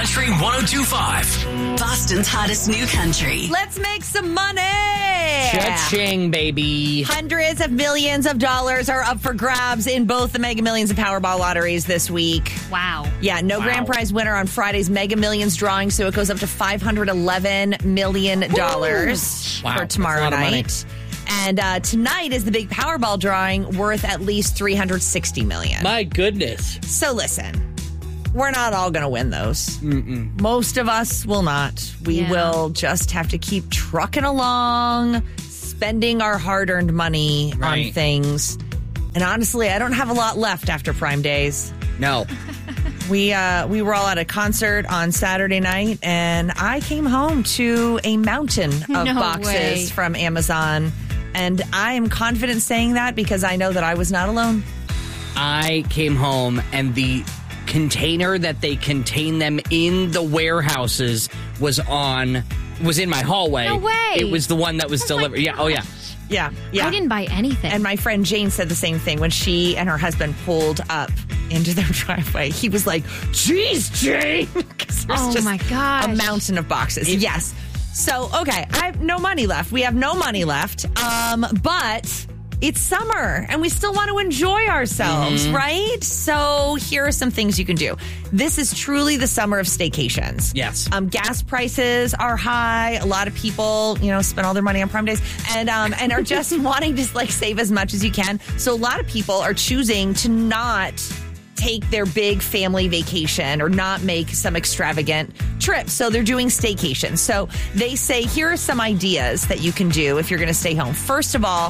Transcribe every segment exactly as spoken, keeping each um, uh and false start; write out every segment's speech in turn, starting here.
Country one oh two point five. Boston's hottest new country. Let's make some money. Cha-ching, baby. Hundreds of millions of dollars are up for grabs in both the Mega Millions and Powerball lotteries this week. Wow. Yeah, no Wow. grand prize winner on Friday's Mega Millions drawing, so it goes up to five hundred eleven million dollars Wow, for that's tomorrow a lot of money. night. And uh, tonight is the big Powerball drawing worth at least three hundred sixty million dollars. My goodness. So listen, we're not all going to win those. Mm-mm. Most of us will not. We Yeah. will just have to keep trucking along, spending our hard-earned money on Right. things. And honestly, I don't have a lot left after Prime Days. No. We uh, we were all at a concert on Saturday night, and I came home to a mountain of No boxes way. from Amazon. And I am confident saying that because I know that I was not alone. I came home and the container that they contain them in the warehouses was on was in my hallway. No way. It was the one that was Oh my delivered. Yeah. Oh yeah. Yeah, yeah. I didn't buy anything. And my friend Jane said the same thing when she and her husband pulled up into their driveway. He was like, "Geez, Jane," 'cause there's Oh, just my gosh. a mountain of boxes. Yes. So, okay, I have no money left. We have no money left. Um, but it's summer and we still want to enjoy ourselves, Mm-hmm. right? So here are some things you can do. This is truly the summer of staycations. Yes. Um, gas prices are high. A lot of people, you know, spend all their money on Prime Days and um, and are just wanting to like save as much as you can. So a lot of people are choosing to not take their big family vacation or not make some extravagant trip. So they're doing staycations. So they say, here are some ideas that you can do if you're going to stay home. First of all,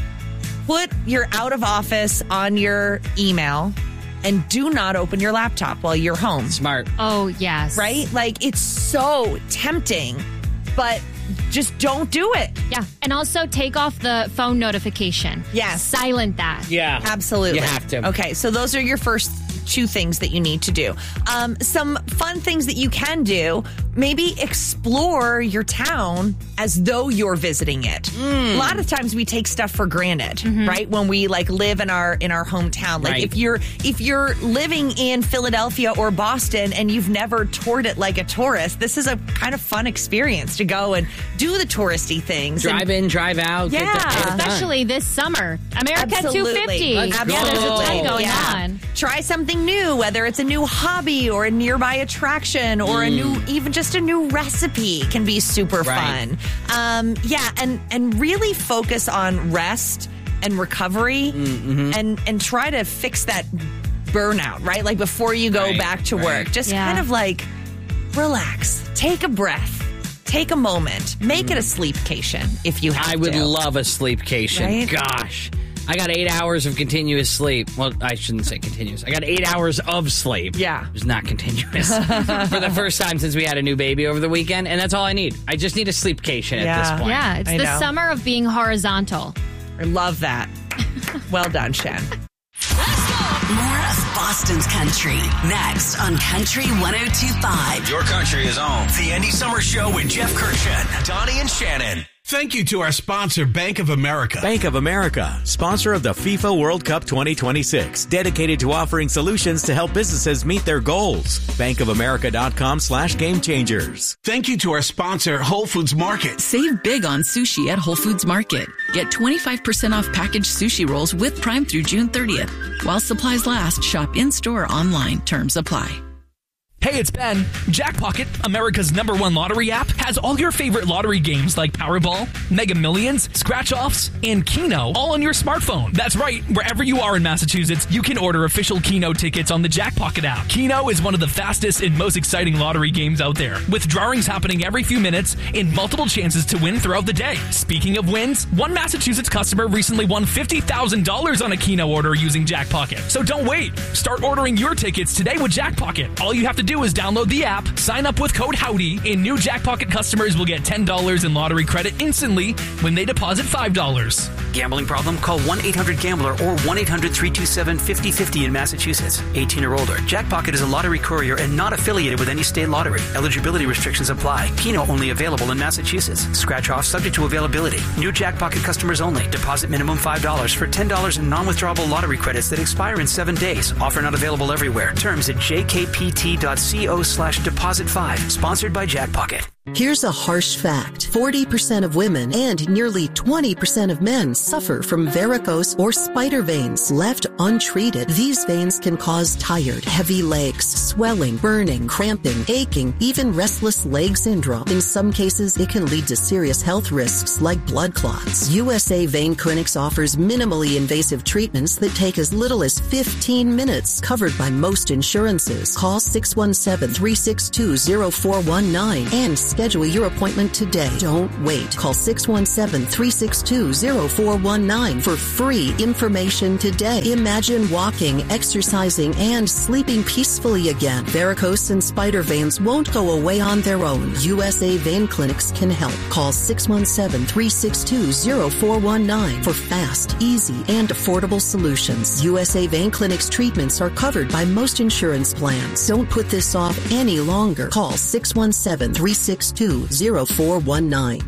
put your out of office on your email and do not open your laptop while you're home. Smart. oh, yes. Right? Like, it's so tempting, but just don't do it. Yeah. And also take off the phone notification. Yes. Silent that. Yeah. Absolutely. You have to. Okay, so those are your first two things that you need to do. Um, some fun things that you can do. Maybe explore your town as though you're visiting it. Mm. A lot of times we take stuff for granted, right? When we like live in our in our hometown. Like Right. if you're if you're living in Philadelphia or Boston and you've never toured it like a tourist, this is a kind of fun experience to go and do the touristy things. And- Drive in, drive out. Yeah. Get the, get it done. Especially this summer. America Absolutely. two fifty. Let's Yeah, there's a go. ton going Yeah. on. Try something new, whether it's a new hobby or a nearby attraction or a new, even just a new recipe can be super Right. fun. Um, yeah, and and really focus on rest and recovery, Mm-hmm. and and try to fix that burnout. Right, like before you go Right, back to right. work, just Yeah. kind of like relax, take a breath, take a moment, make it a sleepcation if you have I would to. love a sleepcation. Right? Gosh. I got eight hours of continuous sleep. Well, I shouldn't say continuous. I got eight hours of sleep. Yeah. It was not continuous. For the first time since we had a new baby over the weekend, and that's all I need. I just need a sleepcation Yeah. at this point. Yeah, it's I the know. summer of being horizontal. I love that. Well done, Shen. More of Boston's country next on Country one oh two point five. Your country is on. The Andy Summer Show with Jeff Kirchen, Donnie, and Shannon. Thank you to our sponsor, Bank of America. Bank of America, sponsor of the FIFA World Cup twenty twenty-six, dedicated to offering solutions to help businesses meet their goals. bankofamerica.com slash game changers. Thank you to our sponsor, Whole Foods Market. Save big on sushi at Whole Foods Market. Get twenty-five percent off packaged sushi rolls with Prime through June thirtieth. While supplies last, shop in-store or online. Terms apply. Hey, it's Ben. Jackpocket, America's number one lottery app, has all your favorite lottery games like Powerball, Mega Millions, Scratch-Offs, and Keno all on your smartphone. That's right. Wherever you are in Massachusetts, you can order official Keno tickets on the Jackpocket app. Keno is one of the fastest and most exciting lottery games out there, with drawings happening every few minutes and multiple chances to win throughout the day. Speaking of wins, one Massachusetts customer recently won fifty thousand dollars on a Keno order using Jackpocket. So don't wait. Start ordering your tickets today with Jackpocket. All you have to do is download the app, sign up with code Howdy, and new Jackpocket customers will get ten dollars in lottery credit instantly when they deposit five dollars. gambling problem? Call one eight hundred gambler or one eight hundred three two seven five oh five oh in Massachusetts. eighteen or older. Jackpocket is a lottery courier and not affiliated with any state lottery. Eligibility restrictions apply. Keno only available in Massachusetts. Scratch off subject to availability. New Jackpocket customers only. Deposit minimum five dollars for ten dollars in non-withdrawable lottery credits that expire in seven days. Offer not available everywhere. Terms at j k p t dot co slash deposit five. Sponsored by Jackpocket. Here's a harsh fact. forty percent of women and nearly twenty percent of men suffer from varicose or spider veins. Left untreated, these veins can cause tired, heavy legs, swelling, burning, cramping, aching, even restless leg syndrome. In some cases, it can lead to serious health risks like blood clots. U S A Vein Clinics offers minimally invasive treatments that take as little as fifteen minutes, covered by most insurances. Call six one seven, three six two, zero four one nine and schedule your appointment today. Don't wait. Call six one seven, three six two, zero four one nine for free information today. Imagine walking, exercising, and sleeping peacefully again. Varicose and spider veins won't go away on their own. U S A Vein Clinics can help. Call six one seven, three six two, zero four one nine for fast, easy, and affordable solutions. U S A Vein Clinics treatments are covered by most insurance plans. Don't put this off any longer. Call six one seven, three six two, zero four one nine.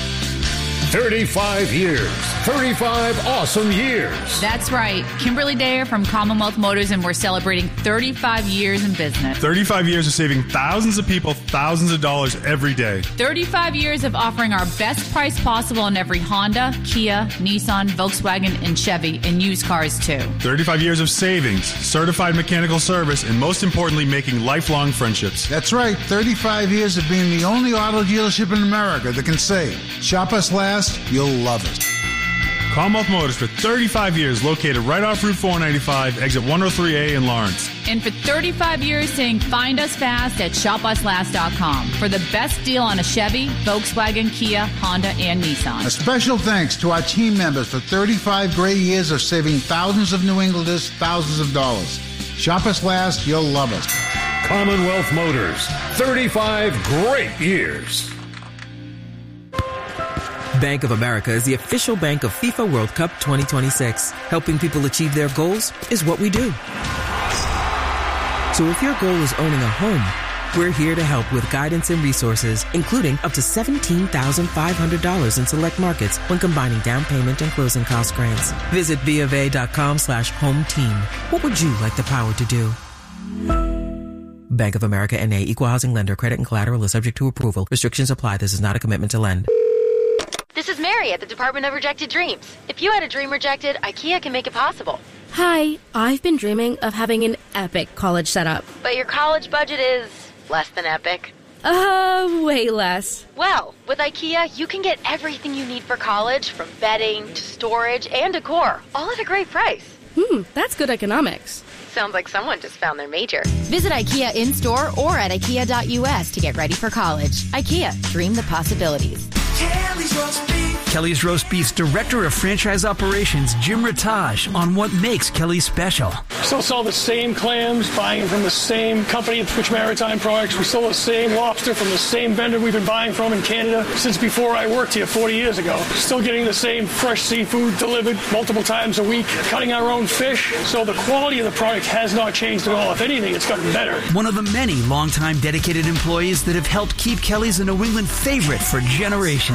thirty-five years. thirty-five awesome years. That's right. Kimberly Dare from Commonwealth Motors, and we're celebrating thirty-five years in business. thirty-five years of saving thousands of people thousands of dollars every day. thirty-five years of offering our best price possible on every Honda, Kia, Nissan, Volkswagen, and Chevy, and used cars too. thirty-five years of savings, certified mechanical service, and most importantly, making lifelong friendships. That's right. thirty-five years of being the only auto dealership in America that can save. Shop us last, you'll love it. Commonwealth Motors for thirty-five years, located right off Route four ninety-five, exit one oh three A in Lawrence. And for thirty-five years saying find us fast at shop us last dot com for the best deal on a Chevy, Volkswagen, Kia, Honda, and Nissan. A special thanks to our team members for thirty-five great years of saving thousands of New Englanders thousands of dollars. Shop us last, you'll love it. Commonwealth Motors, thirty-five great years. Bank of America is the official bank of FIFA World Cup twenty twenty-six. Helping people achieve their goals is what we do. So if your goal is owning a home, we're here to help with guidance and resources, including up to seventeen thousand five hundred dollars in select markets when combining down payment and closing cost grants. Visit BofA.com slash home team. What would you like the power to do? Bank of America N A, Equal Housing Lender. Credit and collateral is subject to approval. Restrictions apply. This is not a commitment to lend. This is Mary at the Department of Rejected Dreams. If you had a dream rejected, IKEA can make it possible. Hi, I've been dreaming of having an epic college setup. But your college budget is less than epic. Uh, way less. Well, with IKEA, you can get everything you need for college, from bedding to storage and decor, all at a great price. Hmm, that's good economics. Sounds like someone just found their major. Visit IKEA in-store or at ikea dot u s to get ready for college. IKEA, dream the possibilities. Kelly's Roast Beef. Kelly's Roast Beef's Director of Franchise Operations, Jim Rataj, on what makes Kelly's special. Still sell the same clams, buying from the same company, Twitch Maritime Products. We sell the same lobster from the same vendor we've been buying from in Canada since before I worked here forty years ago. Still getting the same fresh seafood delivered multiple times a week, cutting our own fish. So the quality of the product has not changed at all. If anything, it's gotten better. One of the many longtime dedicated employees that have helped keep Kelly's a New England favorite for generations.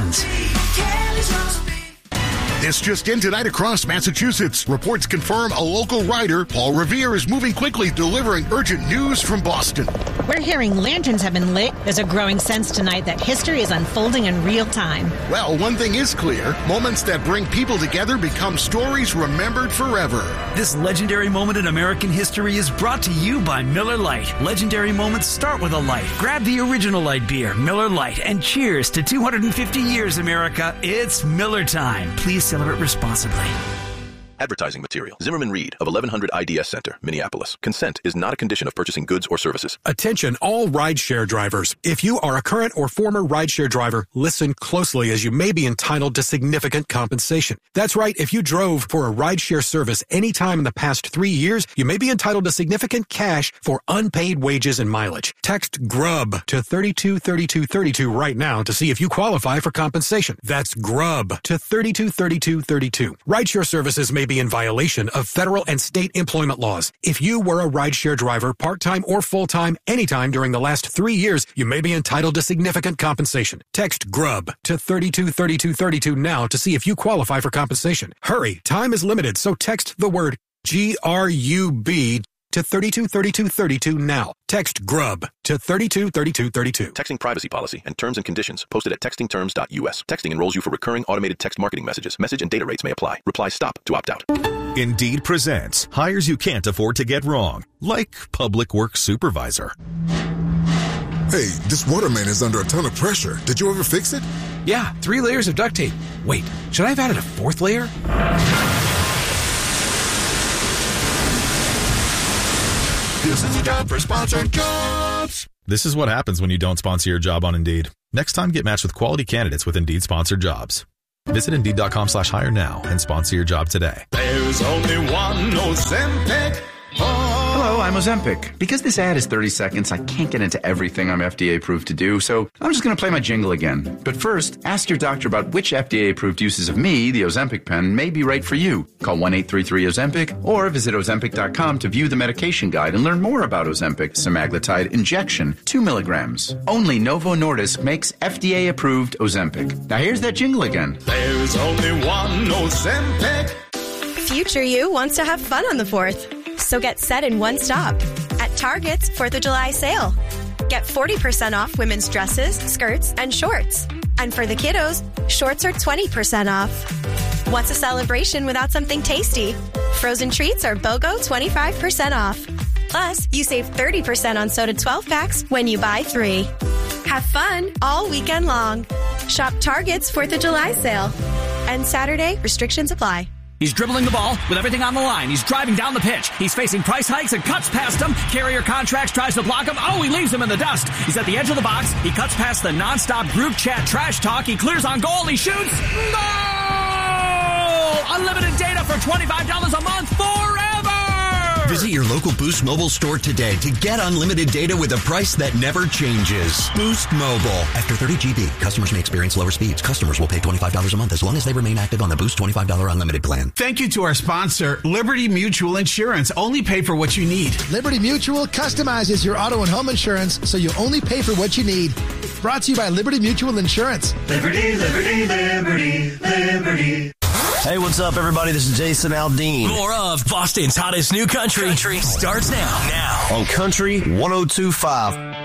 This just in tonight across Massachusetts. Reports confirm a local rider, Paul Revere, is moving quickly, delivering urgent news from Boston. We're hearing lanterns have been lit. There's a growing sense tonight that history is unfolding in real time. Well, one thing is clear. Moments that bring people together become stories remembered forever. This legendary moment in American history is brought to you by Miller Lite. Legendary moments start with a light. Grab the original light beer, Miller Lite, and cheers to two hundred fifty years, America. It's Miller time. Please celebrate responsibly. Advertising material. Zimmerman Reed of eleven hundred I D S Center, Minneapolis. Consent is not a condition of purchasing goods or services. Attention all rideshare drivers. If you are a current or former rideshare driver, listen closely as you may be entitled to significant compensation. That's right. If you drove for a rideshare service any time in the past three years, you may be entitled to significant cash for unpaid wages and mileage. Text GRUB to thirty-two thirty-two thirty-two right now to see if you qualify for compensation. That's GRUB to thirty-two thirty-two thirty-two. Rideshare services may be in violation of federal and state employment laws. If you were a rideshare driver, part-time or full-time, anytime during the last three years, you may be entitled to significant compensation. Text GRUB to thirty-two thirty-two thirty-two now to see if you qualify for compensation. Hurry, time is limited, so text the word G R U B to thirty-two thirty-two thirty-two now. Text GRUB to thirty-two thirty-two thirty-two. Texting privacy policy and terms and conditions posted at texting terms dot U S. Texting enrolls you for recurring automated text marketing messages. Message and data rates may apply. Reply STOP to opt out. Indeed presents hires you can't afford to get wrong, like public works supervisor. Hey, this waterman is under a ton of pressure. Did you ever fix it? Yeah, three layers of duct tape. Wait, should I have added a fourth layer? This is a job for sponsored jobs. This is what happens when you don't sponsor your job on Indeed. Next time, get matched with quality candidates with Indeed sponsored jobs. Visit Indeed.com slash hire now and sponsor your job today. There's only one Ozempic. Hello, I'm Ozempic. Because this ad is thirty seconds, I can't get into everything I'm F D A approved to do, so I'm just going to play my jingle again. But first, ask your doctor about which F D A approved uses of me, the Ozempic pen, may be right for you. Call one eight three three Ozempic or visit Ozempic dot com to view the medication guide and learn more about Ozempic semaglutide injection, two milligrams. Only Novo Nordisk makes F D A approved Ozempic. Now here's that jingle again. There's only one Ozempic. Future you wants to have fun on the fourth. So get set in one stop at Target's fourth of July sale. Get forty percent off women's dresses, skirts, and shorts. And for the kiddos, shorts are twenty percent off. What's a celebration without something tasty? Frozen treats are BOGO twenty-five percent off. Plus, you save thirty percent on soda twelve packs when you buy three. Have fun all weekend long. Shop Target's fourth of July sale. And Saturday, restrictions apply. He's dribbling the ball with everything on the line. He's driving down the pitch. He's facing price hikes and cuts past him. Carrier Contracts tries to block him. Oh, he leaves him in the dust. He's at the edge of the box. He cuts past the nonstop group chat trash talk. He clears on goal. He shoots. Goal! Unlimited data for twenty-five dollars a month forever! Visit your local Boost Mobile store today to get unlimited data with a price that never changes. Boost Mobile. After thirty gigabytes, customers may experience lower speeds. Customers will pay twenty-five dollars a month as long as they remain active on the Boost twenty-five dollars unlimited plan. Thank you to our sponsor, Liberty Mutual Insurance. Only pay for what you need. Liberty Mutual customizes your auto and home insurance so you only pay for what you need. Brought to you by Liberty Mutual Insurance. Liberty, liberty, liberty, liberty. Hey, what's up, everybody? This is Jason Aldean. More of Boston's hottest new country, country starts now. Now. On Country one oh two point five.